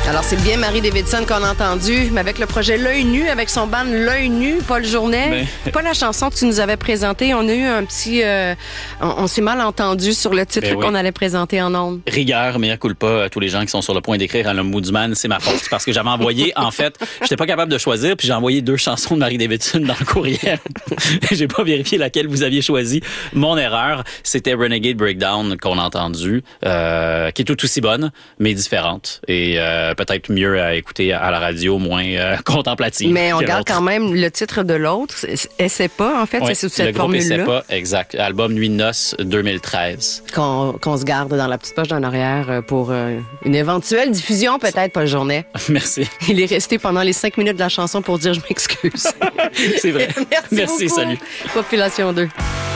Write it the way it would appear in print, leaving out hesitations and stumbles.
Alors, c'est bien Marie Davidson qu'on a entendu, mais avec le projet L'œil nu, avec son band L'œil nu, Paul Journet. Mais... Pas la chanson que tu nous avais présentée. On a eu un petit... on s'est mal entendu sur le titre qu'on allait présenter en ondes. Rigueur, mea culpa à tous les gens qui sont sur le point d'écrire à l'Ombudsman, c'est ma faute. Parce que j'avais envoyé, en fait, j'étais pas capable de choisir, puis j'ai envoyé 2 chansons de Marie Davidson dans le courriel. J'ai pas vérifié laquelle vous aviez choisi. Mon erreur, c'était Renegade Breakdown qu'on a entendu, qui est tout aussi bonne, mais différente. Et peut-être mieux à écouter à la radio, moins contemplative. Mais on garde quand même le titre de l'autre. Essaie pas, en fait, oui, c'est cette formule-là. Essaie pas, exact. Album Nuit de noces 2013. Qu'on se garde dans la petite poche d'en arrière pour une éventuelle diffusion, peut-être, Paul Journet. Merci. Il est resté pendant les 5 minutes de la chanson pour dire « je m'excuse ». C'est vrai. Merci beaucoup. Salut. Population 2.